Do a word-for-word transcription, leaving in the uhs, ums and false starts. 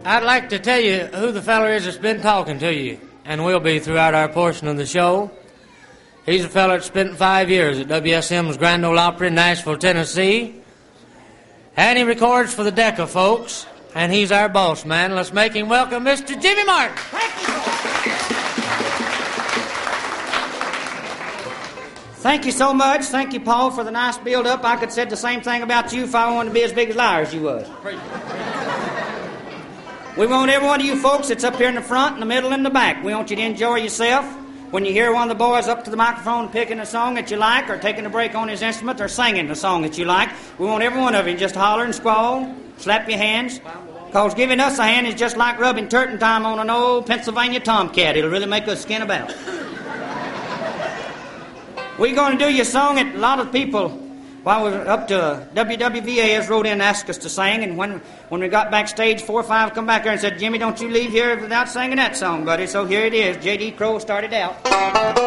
I'd like to tell you who the feller is that's been talking to you, and will be throughout our portion of the show. He's a feller that spent five years at W S M's Grand Ole Opry in Nashville, Tennessee. And he records for the Decca folks, and he's our boss man. Let's make him welcome Mister Jimmy Martin. Thank you. Thank you so much. Thank you, Paul, for the nice build-up. I could have said the same thing about you if I wanted to be as big as liar as you was. We want every one of you folks that's up here in the front, in the middle, and in the back. We want you to enjoy yourself. When you hear one of the boys up to the microphone picking a song that you like, or taking a break on his instrument, or singing a song that you like, we want every one of you just holler and squall, slap your hands, because giving us a hand is just like rubbing turpentine on an old Pennsylvania tomcat. It'll really make us skin about. We're going to do your song that a lot of people, while we were up to W W V A, has wrote in and asked us to sing, and when when we got backstage, four or five come back there and said, Jimmy, don't you leave here without singing that song, buddy. So here it is. J D Crowe started out.